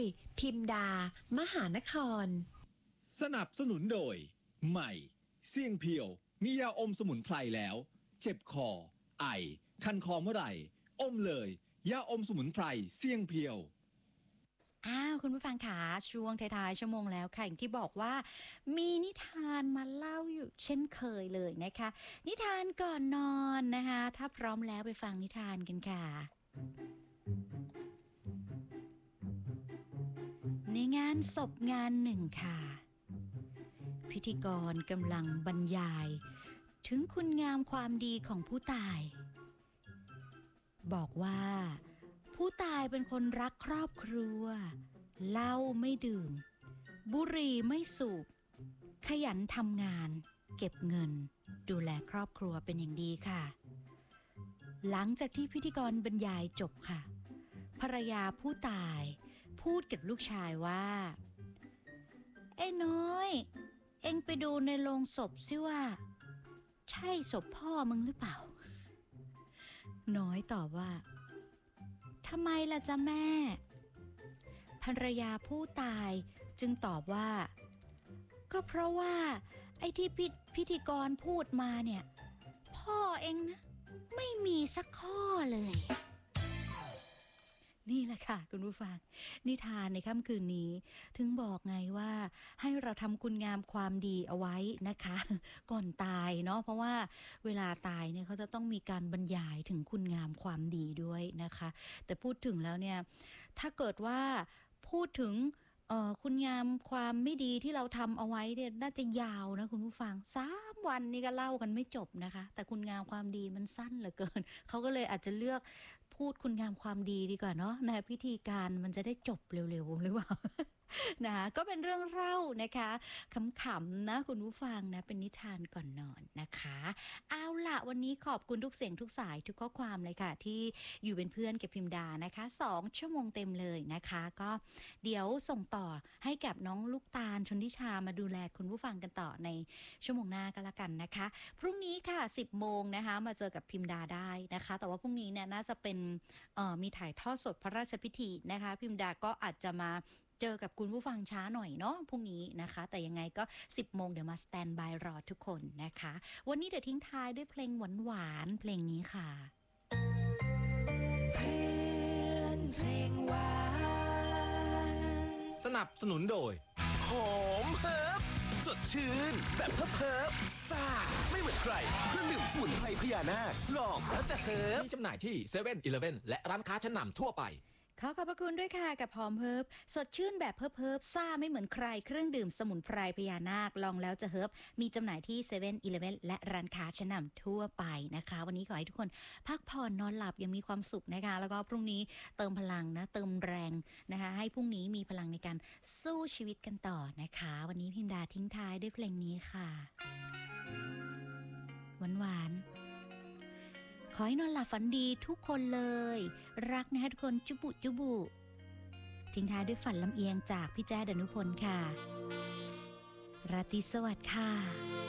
พิมดามหานครสนับสนุนโดยใหม่เสี่ยงเพียวมียาอมสมุนไพรแล้วเจ็บคอไอคันคอเมื่อไหร่อมเลยยาอมสมุนไพรเสี่ยงเพียวคุณผู้ฟังขาช่วงท้ายๆชั่วโมงแล้วค่ะอย่างที่บอกว่ามีนิทานมาเล่าอยู่เช่นเคยเลยนะคะนิทานก่อนนอนนะคะถ้าพร้อมแล้วไปฟังนิทานกันค่ะในงานศพงานหนึ่งค่ะพิธีกรกำลังบรรยายถึงคุณงามความดีของผู้ตายบอกว่าผู้ตายเป็นคนรักครอบครัวเหล้าไม่ดื่มบุหรี่ไม่สูบขยันทำงานเก็บเงินดูแลครอบครัวเป็นอย่างดีค่ะหลังจากที่พิธีกรบรรยายจบค่ะภรรยาผู้ตายพูดกับลูกชายว่าไอ้น้อยเอ็งไปดูในโลงศพสิว่าใช่ศพพ่อมึงหรือเปล่าน้อยตอบว่าทำไมล่ะจ๊ะแม่ภรรยาผู้ตายจึงตอบว่าก็เพราะว่าไอ้ที่พิธีกรพูดมาเนี่ยพ่อเองนะไม่มีสักข้อเลยนี่แหละค่ะคุณผู้ฟังนิทานในค่ำคืนนี้ถึงบอกไงว่าให้เราทำคุณงามความดีเอาไว้นะคะก่อนตายเนาะเพราะว่าเวลาตายเนี่ยเขาจะต้องมีการบรรยายถึงคุณงามความดีด้วยนะคะแต่พูดถึงแล้วเนี่ยถ้าเกิดว่าพูดถึงคุณงามความไม่ดีที่เราทำเอาไว้เนี่ยน่าจะยาวนะคุณผู้ฟัง3 วันนี่ก็เล่ากันไม่จบนะคะแต่คุณงามความดีมันสั้นเหลือเกินเขาก็เลยอาจจะเลือกพูดคุณงามความดีดีกว่าเนาะในพิธีการมันจะได้จบเร็วๆหรือเปล่า นะคะก็เป็นเรื่องเล่านะคะขำๆนะคุณผู้ฟังนะเป็นนิทานก่อนนอนนะคะเอาล่ะวันนี้ขอบคุณทุกเสียงทุกสายทุกข้อความเลยค่ะที่อยู่เป็นเพื่อนกับพิมดานะคะ2 ชั่วโมงเต็มเลยนะคะก็เดี๋ยวส่งต่อให้กับน้องลูกตาลชนทิชามาดูแลคุณผู้ฟังกันต่อในชั่วโมงหน้าก็แล้วกันนะคะพรุ่งนี้ค่ะ10 โมงนะคะมาเจอกับพิมดาได้นะคะแต่ว่าพรุ่งนี้เนี่ยน่าจะเป็นมีถ่ายทอดสดพระราชพิธีนะคะพิมดาก็อาจจะมาเจอกับคุณผู้ฟังช้าหน่อยเนาะพรุ่งนี้นะคะแต่ยังไงก็10 โมงเดี๋ยวมาสแตนบายรอทุกคนนะคะวันนี้เดี๋ยวทิ้งท้ายด้วยเพลงหวานๆเพลงนี้ค่ะเพลงหวานสนับสนุนโดยหอมเฮิร์บสดชื่นแบบเฮิร์บซ่าไม่เหมือนใครเครื่องดื่มสมุนไพรพญานาคลองแล้วจะเฮิร์บมีจำหน่ายที่7-11 และร้านค้าชั้นนำทั่วไปขอขอบพระคุณด้วยค่ะกับหอมเฮิร์บสดชื่นแบบเฮิร์บซ่าไม่เหมือนใครเครื่องดื่มสมุนไพรพญานาคลองแล้วจะเฮิร์บมีจำหน่ายที่7-11 และร้านค้าชั้นนำทั่วไปนะคะวันนี้ขอให้ทุกคนพักผ่อนนอนหลับยังมีความสุขนะคะแล้วก็พรุ่งนี้เติมพลังนะเติมแรงนะคะให้พรุ่งนี้มีพลังในการสู้ชีวิตกันต่อนะคะวันนี้พิมดาทิ้งท้ายด้วยเพลงนี้ค่ะหวานขอให้นอนหลับฝันดีทุกคนเลยรักนะคะทุกคนจุบุจุบุทิ้งท้ายด้วยฝันลำเอียงจากพี่แจ๊ด อนุพลค่ะราตรีสวัสดิ์ค่ะ